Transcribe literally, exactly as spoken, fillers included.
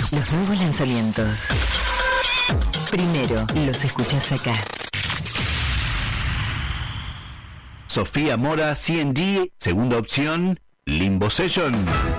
Los nuevos lanzamientos. Primero los escuchás acá. Sofía Mora, C and D, segunda opción, Limbo Session.